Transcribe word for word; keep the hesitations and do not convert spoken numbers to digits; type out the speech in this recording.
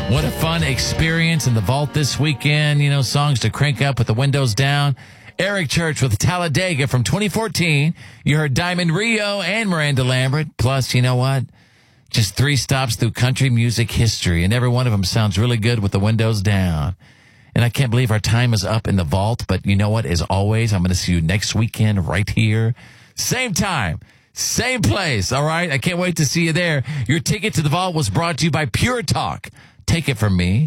What a fun experience in the vault this weekend. You know, songs to crank up with the windows down. Eric Church with Talladega from twenty fourteen. You heard Diamond Rio and Miranda Lambert. Plus, you know what? Just three stops through country music history, and every one of them sounds really good with the windows down. And I can't believe our time is up in the vault, but you know what? As always, I'm going to see you next weekend right here. Same time, same place, all right? I can't wait to see you there. Your ticket to the vault was brought to you by Pure Talk. Take it from me.